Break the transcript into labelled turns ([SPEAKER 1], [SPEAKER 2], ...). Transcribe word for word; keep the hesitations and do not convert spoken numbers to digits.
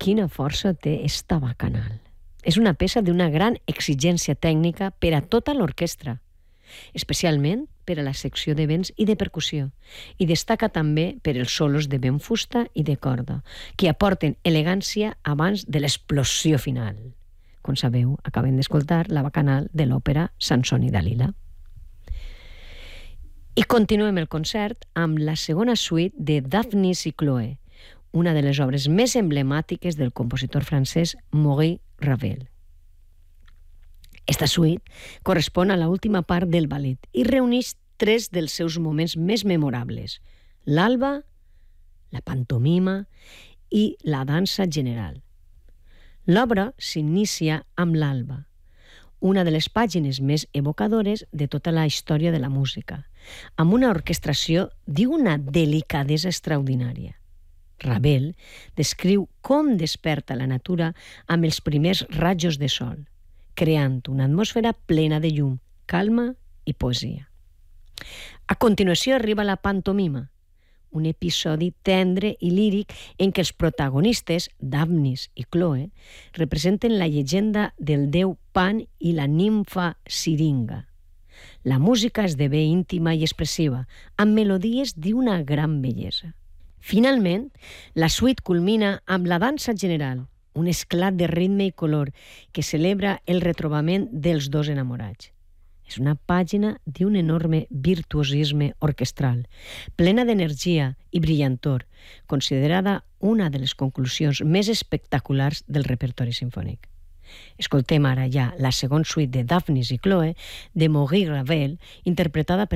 [SPEAKER 1] quina força té esta bacanal. És una peça d'una gran exigència tècnica per a tota l'orquestra, especialment per a la secció de vents i de percussió, i destaca també per els solos de vent fusta i de corda, que aporten elegància abans de l'explosió final. Com sabeu, acabem d'escoltar la bacanal de l'òpera Sansón i Dalila. I continuem el concert amb la segona suite de Daphnis i Chloé, una de les obres més emblemàtiques del compositor francès Maurice Ravel. Esta suite correspon a l'última part del ballet i reuneix tres dels seus moments més memorables: l'alba, la pantomima i la dansa general. L'obra s'inicia amb l'alba, una de les pàgines més evocadores de tota la història de la música, amb una orquestració d'una delicadesa extraordinària. Ravel descriu com desperta la natura amb els primers rajos de sol, creant una atmosfera plena de llum, calma i poesia. A continuació arriba la pantomima, un episodi tendre i líric en què els protagonistes, Daphnis i Chloé, representen la llegenda del déu Pan i la nimfa Siringa. La música esdevé íntima i expressiva, amb melodies d'una gran bellesa. Finalment, la suite culmina amb la dansa general, un esclat de ritme i color que celebra el retrobament dels dos enamorats. És una pàgina d'un enorme virtuosisme orquestral, plena d'energia i brillantor, considerada una de les conclusions més espectaculars del repertori simfònic. Escoltem ara ja la segona suite de Daphnis i Chloé de Maurice Ravel, interpretada per